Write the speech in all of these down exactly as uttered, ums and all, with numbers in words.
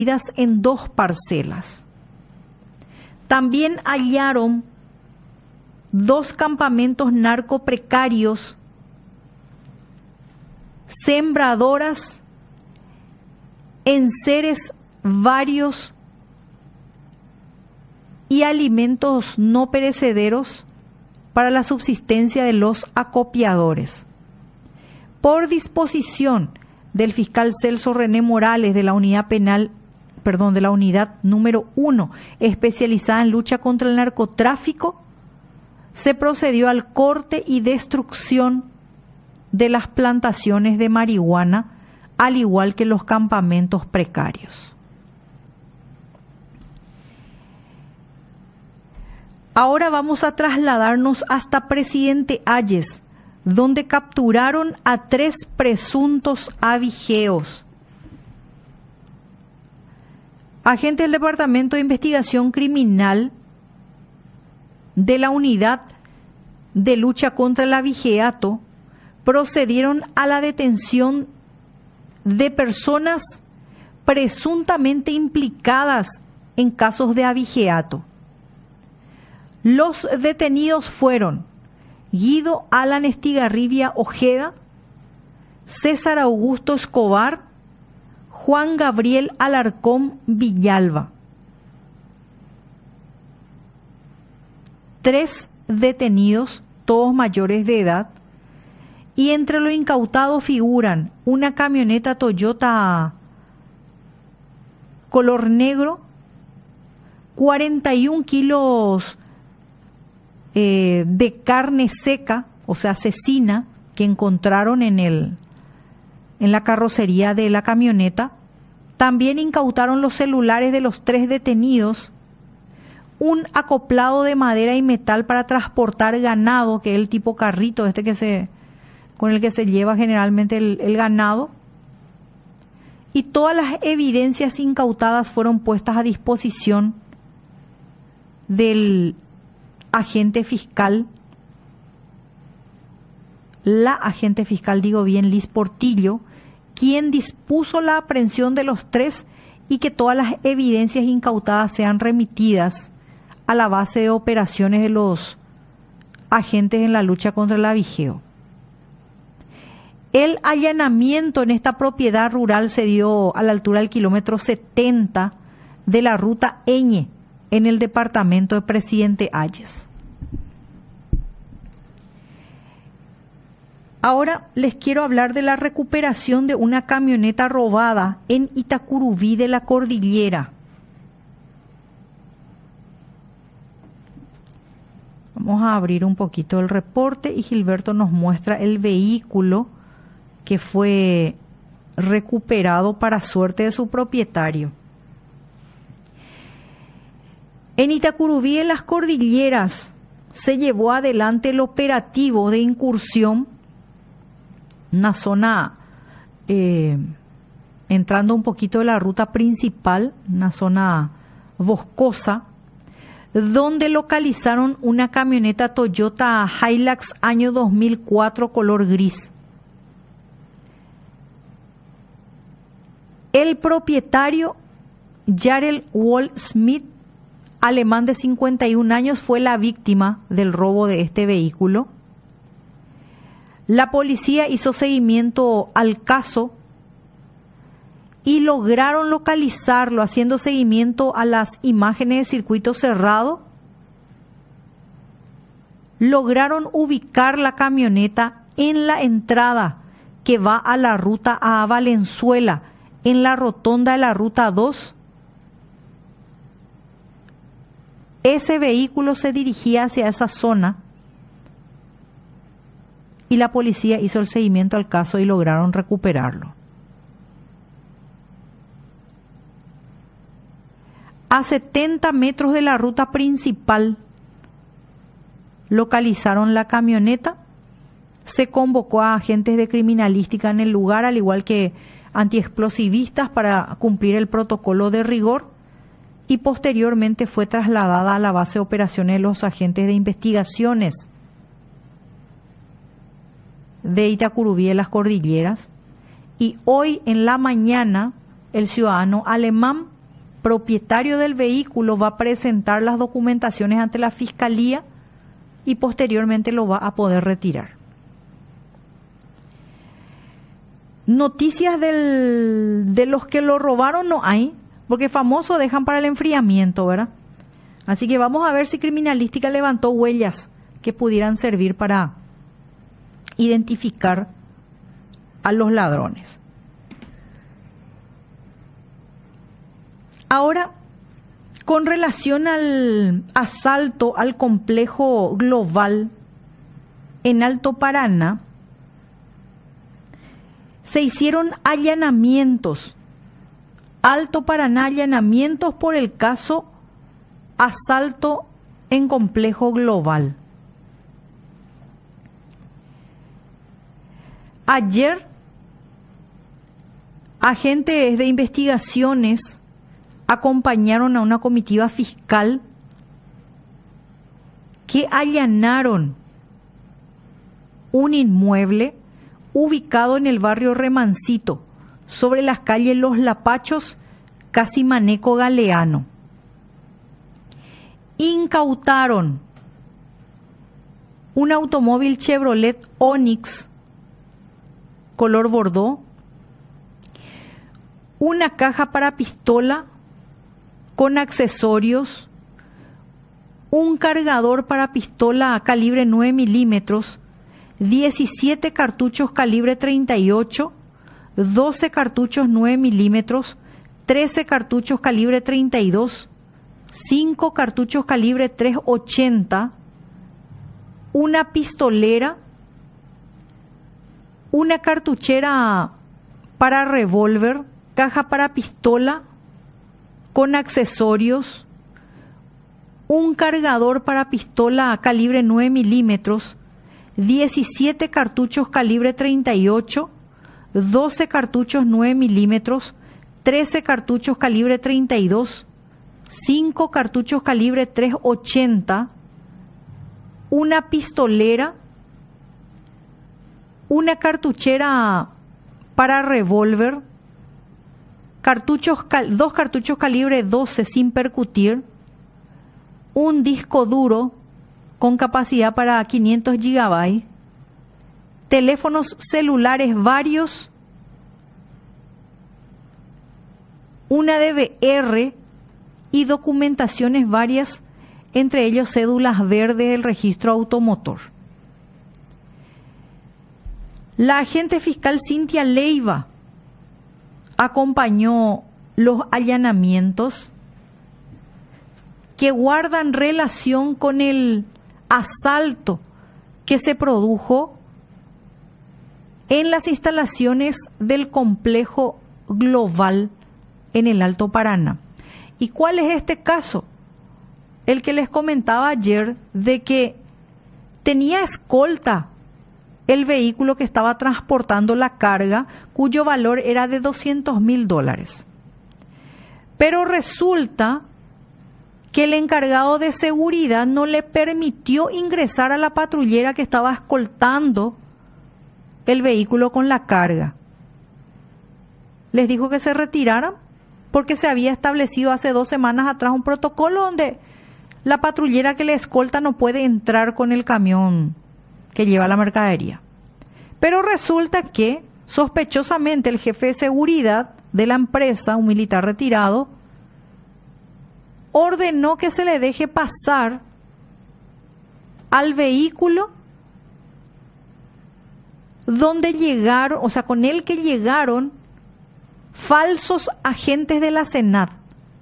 en dos parcelas. También hallaron dos campamentos narcoprecarios, sembradoras, enseres varios y alimentos no perecederos para la subsistencia de los acopiadores. Por disposición del fiscal Celso René Morales de la unidad penal, perdón, de la unidad número uno, especializada en lucha contra el narcotráfico, se procedió al corte y destrucción de las plantaciones de marihuana, al igual que los campamentos precarios. Ahora vamos a trasladarnos hasta Presidente Hayes, donde capturaron a tres presuntos avigeos. Agentes del Departamento de Investigación Criminal de la Unidad de Lucha contra el Avigeato procedieron a la detención de personas presuntamente implicadas en casos de avigeato. Los detenidos fueron Guido Alan Estigarribia Ojeda, César Augusto Escobar, Juan Gabriel Alarcón Villalba. Tres detenidos, todos mayores de edad, y entre lo incautado figuran una camioneta Toyota color negro, cuarenta y un kilos eh, de carne seca, o sea, cecina, que encontraron en el en la carrocería de la camioneta. También incautaron los celulares de los tres detenidos, un acoplado de madera y metal para transportar ganado, que es el tipo carrito este que se con el que se lleva generalmente el, el ganado, y todas las evidencias incautadas fueron puestas a disposición del agente fiscal, la agente fiscal, digo bien, Liz Portillo, quien dispuso la aprehensión de los tres y que todas las evidencias incautadas sean remitidas a la base de operaciones de los agentes en la lucha contra el avigeo. El allanamiento en esta propiedad rural se dio a la altura del kilómetro setenta de la ruta Eñe, en el departamento de Presidente Hayes. Ahora les quiero hablar de la recuperación de una camioneta robada en Itacurubí de la Cordillera. Vamos a abrir un poquito el reporte y Gilberto nos muestra el vehículo que fue recuperado para suerte de su propietario. En Itacurubí, en las Cordilleras, se llevó adelante el operativo de incursión, una zona eh, entrando un poquito de la ruta principal, una zona boscosa, donde localizaron una camioneta Toyota Hilux año dos mil cuatro color gris. El propietario, Jarel Wall Smith, alemán de cincuenta y un años, fue la víctima del robo de este vehículo. La policía hizo seguimiento al caso y lograron localizarlo haciendo seguimiento a las imágenes de circuito cerrado. Lograron ubicar la camioneta en la entrada que va a la ruta a Valenzuela, en la rotonda de la ruta dos. Ese vehículo se dirigía hacia esa zona y la policía hizo el seguimiento al caso y lograron recuperarlo. A setenta metros de la ruta principal localizaron la camioneta. Se convocó a agentes de criminalística en el lugar, al igual que antiexplosivistas, para cumplir el protocolo de rigor, y posteriormente fue trasladada a la base de operaciones de los agentes de investigaciones de Itacurubí de las Cordilleras. Y hoy en la mañana el ciudadano alemán, propietario del vehículo, va a presentar las documentaciones ante la fiscalía y posteriormente lo va a poder retirar. Noticias del, de los que lo robaron no hay, porque famoso dejan para el enfriamiento, ¿verdad? Así que vamos a ver si Criminalística levantó huellas que pudieran servir para identificar a los ladrones. Ahora, con relación al asalto al complejo global en Alto Paraná, se hicieron allanamientos. Alto Paraná, allanamientos por el caso asalto en complejo global. Ayer, agentes de investigaciones acompañaron a una comitiva fiscal que allanaron un inmueble ubicado en el barrio Remancito, sobre las calles Los Lapachos, casi Maneco Galeano. Incautaron un automóvil Chevrolet Onix color bordó, una caja para pistola con accesorios, un cargador para pistola a calibre nueve milímetros, diecisiete cartuchos calibre treinta y ocho, doce cartuchos nueve milímetros, trece cartuchos calibre treinta y dos, cinco cartuchos calibre trescientos ochenta, una pistolera, una cartuchera para revólver, caja para pistola con accesorios, un cargador para pistola a calibre nueve milímetros, diecisiete cartuchos calibre treinta y ocho, doce cartuchos nueve milímetros, trece cartuchos calibre treinta y dos, cinco cartuchos calibre trescientos ochenta, una pistolera, una cartuchera para revólver, cartuchos, dos cartuchos calibre doce sin percutir, un disco duro con capacidad para quinientos gigabytes, teléfonos celulares varios, una D V R y documentaciones varias, entre ellos cédulas verdes del registro automotor. La agente fiscal Cintia Leiva acompañó los allanamientos que guardan relación con el asalto que se produjo en las instalaciones del complejo global en el Alto Paraná. ¿Y cuál es este caso? El que les comentaba ayer, de que tenía escolta el vehículo que estaba transportando la carga, cuyo valor era de doscientos mil dólares. Pero resulta que el encargado de seguridad no le permitió ingresar a la patrullera que estaba escoltando el vehículo con la carga. Les dijo que se retiraran porque se había establecido hace dos semanas atrás un protocolo donde la patrullera que le escolta no puede entrar con el camión que lleva la mercadería. Pero resulta que, sospechosamente, el jefe de seguridad de la empresa, un militar retirado, ordenó que se le deje pasar al vehículo donde llegaron, o sea, con el que llegaron falsos agentes de la SENAT.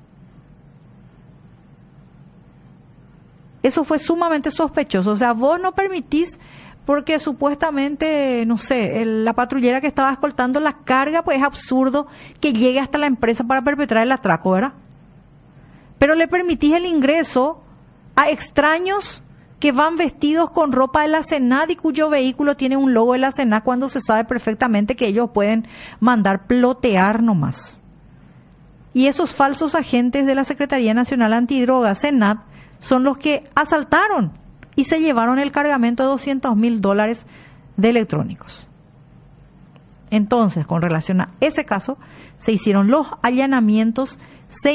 Eso fue sumamente sospechoso. O sea, vos no permitís, porque supuestamente, no sé, el, la patrullera que estaba escoltando la carga, pues es absurdo que llegue hasta la empresa para perpetrar el atraco, ¿verdad? Pero le permitís el ingreso a extraños que van vestidos con ropa de la SENAT y cuyo vehículo tiene un logo de la SENAT, cuando se sabe perfectamente que ellos pueden mandar plotear nomás. Y esos falsos agentes de la Secretaría Nacional Antidrogas, SENAT, son los que asaltaron y se llevaron el cargamento de doscientos mil dólares de electrónicos. Entonces, con relación a ese caso, se hicieron los allanamientos, se